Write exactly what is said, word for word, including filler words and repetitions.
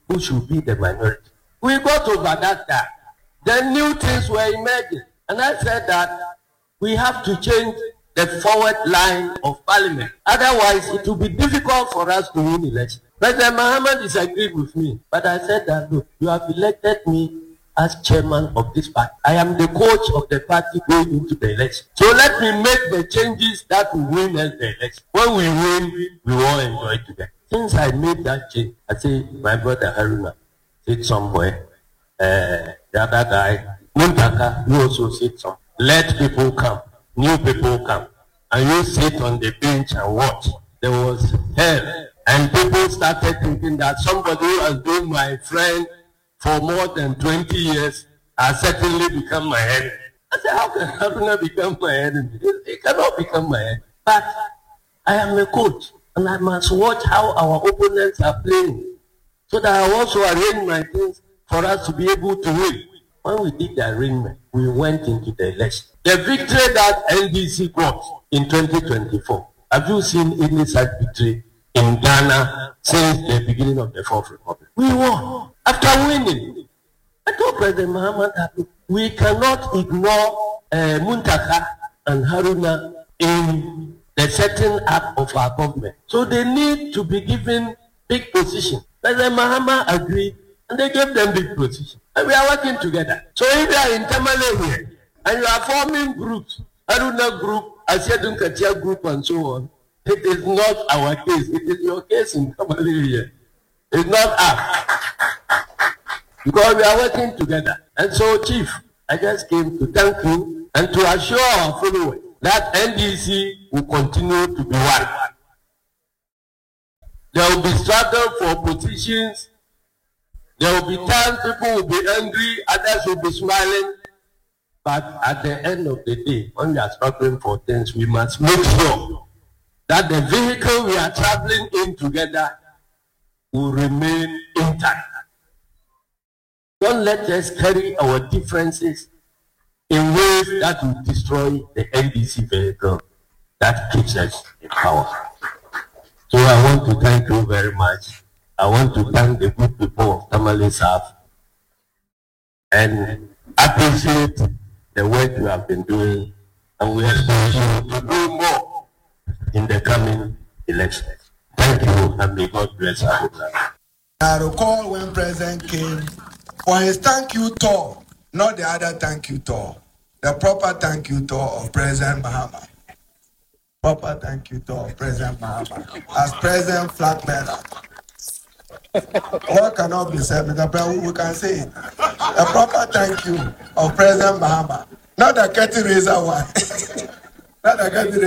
who should be the minority. We got over that time. Then new things were emerging. And I said that we have to change the forward line of parliament. Otherwise, it will be difficult for us to win election. President Mahama disagreed with me. But I said that, look, you have elected me as chairman of this party. I am the coach of the party going into the election. So let me make the changes that will win us the election. When we win, we all enjoy together. Since I made that change, I say, my brother Haruna sit somewhere. Uh, the other guy, Muntaka, you also sit somewhere. Let people come. New people come. And you sit on the bench and watch. There was hell. And people started thinking that somebody who has been my friend for more than twenty years has certainly become my enemy. I said, how can Haruna become my enemy? He cannot become my enemy. But I am a coach, and I must watch how our opponents are playing, so that I also arrange my things for us to be able to win. When we did the arrangement, we went into the election. The victory that N D C got in twenty twenty-four, have you seen any such victory in Ghana since the beginning of the Fourth Republic? We won. After winning, I told President Mahama that we cannot ignore uh, Muntaka and Haruna in the setting up of our government. So they need to be given big position. President Mahama agreed, and they gave them big position. And we are working together. So if you are in Tamale here, and you are forming groups, Haruna group, Asiadun Katia group, and so on, it is not our case. It is your case in Tamale here. It's not us. Because we are working together. And so, Chief, I just came to thank you and to assure our followers that N D C will continue to be one. There will be struggle for positions. There will be times people will be angry, others will be smiling. But at the end of the day, when we are struggling for things, we must make sure that the vehicle we are traveling in together will remain intact. Don't let us carry our differences in ways that will destroy the N D C vehicle that keeps us in power. So I want to thank you very much. I want to thank the good people of Tamale South and appreciate the work you have been doing, and we expect you to do more in the coming elections. Thank you, and may God bless our life. I recall when President came for his thank you tour, not the other thank you tour, the proper thank you tour of President Mahama. Proper thank you tour of President Mahama as President Flag Bearer. What cannot be said, because we can say it. A proper thank you of President Mahama, not the curtain raiser one. Not the curtain raiser.